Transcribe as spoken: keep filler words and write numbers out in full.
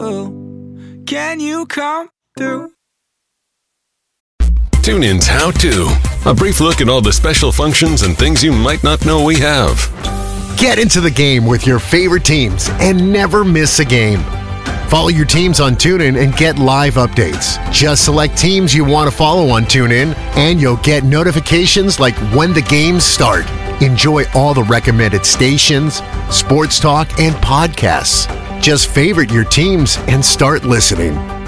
Can you come through? TuneIn's How To. A brief look at all the special functions and things you might not know we have. Get into the game with your favorite teams and never miss a game. Follow your teams on TuneIn and get live updates. Just select teams you want to follow on TuneIn, and you'll get notifications like when the games start. Enjoy all the recommended stations, sports talk, and podcasts. Just favorite your teams and start listening.